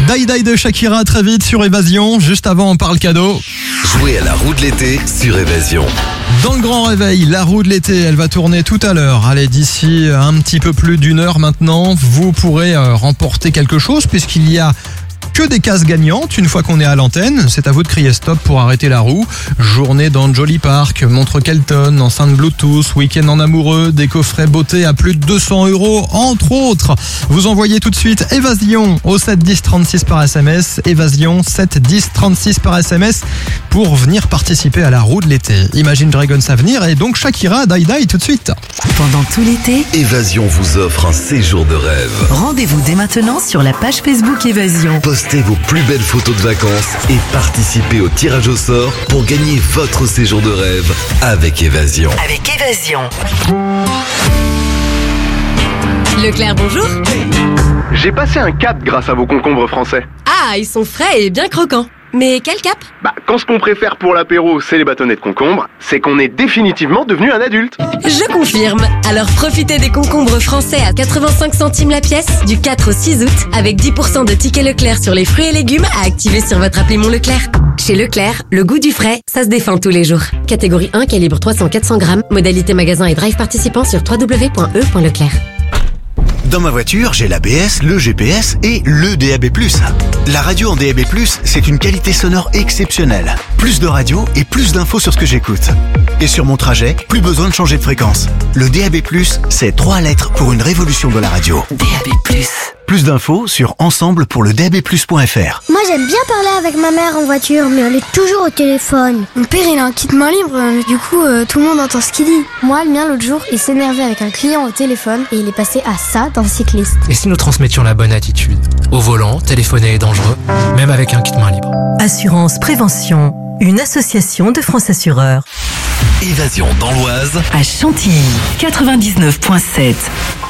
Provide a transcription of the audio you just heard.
Die Die de Shakira très vite sur Évasion. Juste avant, on parle cadeau. Jouez à la roue de l'été sur Évasion. Dans le grand réveil, la roue de l'été, elle va tourner tout à l'heure. Allez, d'ici un petit peu plus d'une heure maintenant, vous pourrez remporter quelque chose puisqu'il y a que des cases gagnantes une fois qu'on est à l'antenne. C'est à vous de crier stop pour arrêter la roue. Journée dans Jolly Park, montre Kelton, enceinte Bluetooth, week-end en amoureux, des coffrets beauté à plus de 200 €, entre autres. Vous envoyez tout de suite Évasion au 7 10 36 par SMS. Évasion 7 10 36 par SMS pour venir participer à la roue de l'été. Imagine Dragons à venir et donc Shakira, Die Die tout de suite. Pendant tout l'été, Évasion vous offre un séjour de rêve. rendez-vous dès maintenant sur la page Facebook Évasion. Postez vos plus belles photos de vacances et participez au tirage au sort pour gagner votre séjour de rêve avec Évasion. Avec Évasion. Leclerc, bonjour. J'ai passé un cap grâce à vos concombres français. Ah, ils sont frais et bien croquants. Mais quel cap? Quand ce qu'on préfère pour l'apéro, c'est les bâtonnets de concombre, c'est qu'on est définitivement devenu un adulte. Je confirme. Alors profitez des concombres français à 85 centimes la pièce du 4 au 6 août avec 10% de tickets Leclerc sur les fruits et légumes à activer sur votre appli Mon Leclerc. Chez Leclerc, le goût du frais, ça se défend tous les jours. Catégorie 1, calibre 300-400 grammes. Modalité magasin et drive participant sur www.e.leclerc. Dans ma voiture, j'ai l'ABS, le GPS et le DAB+. La radio en DAB+, c'est une qualité sonore exceptionnelle. Plus de radio et plus d'infos sur ce que j'écoute. Et sur mon trajet, plus besoin de changer de fréquence. Le DAB+, c'est 3 lettres pour une révolution de la radio. DAB+. Plus d'infos sur ensemble pour le DAB+.fr. Moi j'aime bien parler avec ma mère en voiture, mais elle est toujours au téléphone. Mon père il a un kit main libre, du coup tout le monde entend ce qu'il dit. Moi le mien l'autre jour il s'énervait avec un client au téléphone et il est passé à ça d'un cycliste. Et si nous transmettions la bonne attitude? Au volant, téléphoner est dangereux, même avec un kit main libre. Assurance Prévention, une association de France Assureurs. Évasion dans l'Oise. À Chantilly, 99.7.